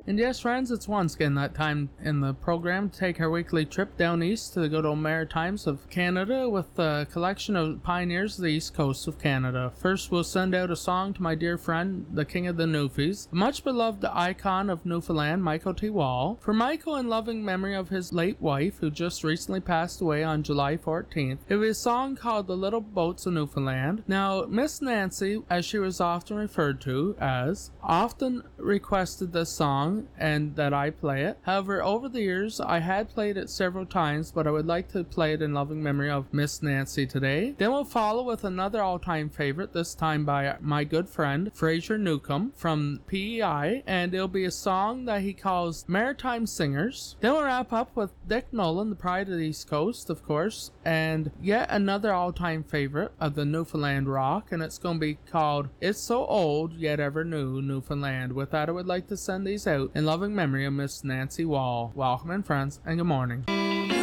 And yes, friends, it's once again that time in the program to take our weekly trip down east to the good old Maritimes of Canada with a collection of pioneers of the east coast of Canada. First, we'll send out a song to my dear friend, the King of the Newfies, a much beloved icon of Newfoundland, Michael T. Wall. For Michael, in loving memory of his late wife, who just recently passed away on July 14th, it was a song called The Little Boats of Newfoundland. Now, Miss Nancy, as she was often referred to as, often requested this song and that I play it. However, over the years, I had played it several times, but I would like to play it in loving memory of Miss Nancy today. Then we'll follow with another all-time favorite, this time by my good friend Fraser Newcomb from PEI, and it'll be a song that he calls Maritime Singers. Then we'll wrap up with Dick Nolan, the pride of the East Coast, of course, and yet another all-time favorite of the Newfoundland rock, and it's going to be called It's So Old Yet Ever New, Newfoundland. With that, I would like to send these out in loving memory of Miss Nancy Wall. Welcome, and friends, and good morning.